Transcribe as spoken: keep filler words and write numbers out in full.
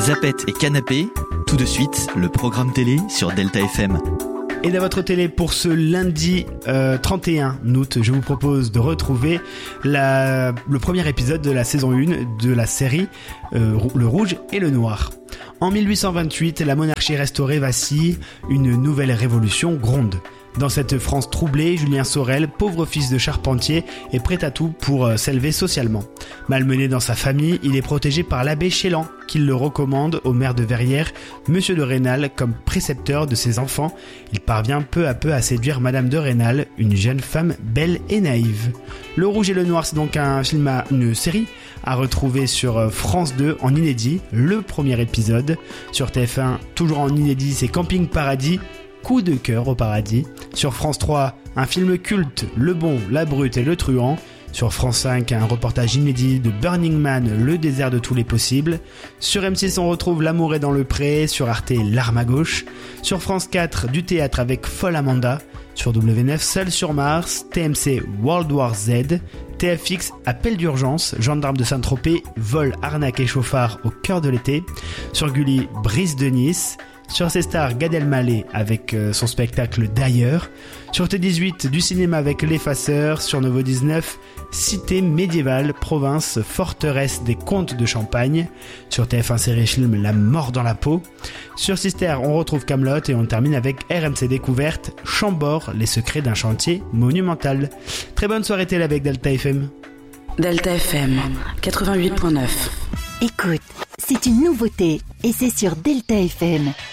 Zapette et Canapé, tout de suite, le programme télé sur Delta F M. Et dans votre télé pour ce lundi euh, trente et un août, je vous propose de retrouver la, le premier épisode de la saison un de la série euh, Le Rouge et le Noir. En mille huit cent vingt-huit, la monarchie restaurée vacille, une nouvelle révolution gronde. Dans cette France troublée, Julien Sorel, pauvre fils de charpentier, est prêt à tout pour euh, s'élever socialement. Malmené dans sa famille, il est protégé par l'abbé Chélan, qui le recommande au maire de Verrières, Monsieur de Rênal, comme précepteur de ses enfants. Il parvient peu à peu à séduire Madame de Rênal, une jeune femme belle et naïve. Le Rouge et le Noir, c'est donc un film, à, une série à retrouver sur France deux en inédit, le premier épisode. Sur T F un, toujours en inédit, c'est Camping Paradis, Coup de cœur au paradis. Sur France trois, un film culte, Le Bon, la Brute et le Truand. Sur France cinq, un reportage inédit de Burning Man, Le désert de tous les possibles. Sur M six, on retrouve L'amour est dans le pré. Sur Arte, L'arme à gauche. Sur France quatre, du théâtre avec Folle Amanda. Sur W neuf, Seul sur Mars. T M C, World War Z. T F X, Appel d'urgence. Gendarme de Saint-Tropez, Vol, arnaque et chauffard au cœur de l'été. Sur Gulli, Brise de Nice. Sur C Star, Gad Elmaleh avec euh, son spectacle D'ailleurs. Sur T dix-huit, du cinéma avec L'Effaceur. Sur Novo dix-neuf, Cité médiévale, province, forteresse des comtes de Champagne. Sur T F un série film, La mort dans la peau. Sur Sister, on retrouve Kaamelott et on termine avec R M C Découverte, Chambord, les secrets d'un chantier monumental. Très bonne soirée télé avec Delta F M. Delta F M, quatre-vingt-huit virgule neuf. Écoute, c'est une nouveauté et c'est sur Delta F M.